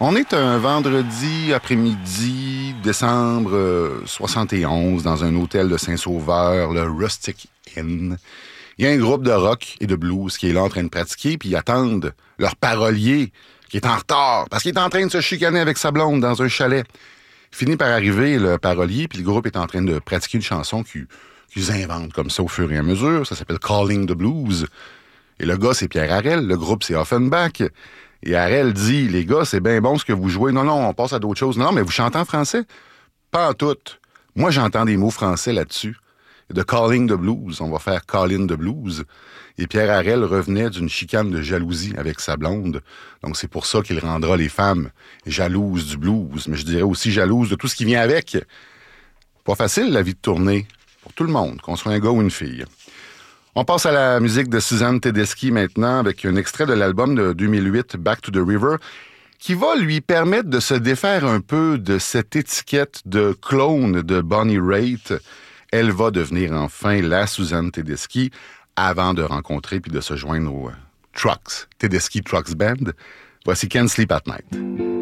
On est un vendredi après-midi, décembre 71, dans un hôtel de Saint-Sauveur, le Rustic Inn. Il y a un groupe de rock et de blues qui est là en train de pratiquer, puis ils attendent leur parolier qui est en retard, parce qu'il est en train de se chicaner avec sa blonde dans un chalet. Il finit par arriver, le parolier, puis le groupe est en train de pratiquer une chanson qu'ils inventent comme ça au fur et à mesure. Ça s'appelle « Calling the Blues ». Et le gars, c'est Pierre Harel, le groupe, c'est Offenbach. Et Harel dit, les gars, c'est bien bon ce que vous jouez. Non, on passe à d'autres choses. Non, mais vous chantez en français? Pas en tout. Moi, j'entends des mots français là-dessus. De Calling the Blues, on va faire Calling the Blues. Et Pierre Harel revenait d'une chicane de jalousie avec sa blonde. Donc, c'est pour ça qu'il rendra les femmes jalouses du blues. Mais je dirais aussi jalouses de tout ce qui vient avec. Pas facile, la vie de tournée. Pour tout le monde, qu'on soit un gars ou une fille. On passe à la musique de Suzanne Tedeschi maintenant, avec un extrait de l'album de 2008, Back to the River, qui va lui permettre de se défaire un peu de cette étiquette de clone de Bonnie Raitt. Elle va devenir enfin la Suzanne Tedeschi avant de rencontrer puis de se joindre aux Trucks, Tedeschi Trucks Band. Voici Can't Sleep at Night.